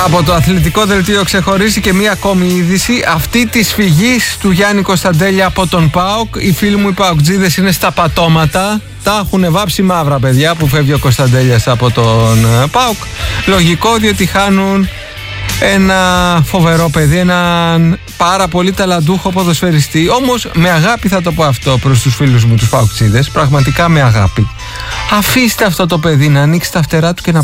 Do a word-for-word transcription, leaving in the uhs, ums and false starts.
Από το αθλητικό δελτίο ξεχωρίζει και μία ακόμη είδηση, αυτή της φυγής του Γιάννη Κωνσταντέλια από τον ΠΑΟΚ. Οι φίλοι μου οι ΠΑΟΚτζίδες είναι στα πατώματα. Τα έχουν βάψει μαύρα, παιδιά, που φεύγει ο Κωνσταντέλιας από τον ΠΑΟΚ. Λογικό, διότι χάνουν ένα φοβερό παιδί, έναν πάρα πολύ ταλαντούχο ποδοσφαιριστή. Όμως με αγάπη θα το πω αυτό προς τους φίλους μου τους ΠΑΟΚτζίδες, πραγματικά με αγάπη. Αφήστε αυτό το παιδί να ανοίξει τα φτερά του και να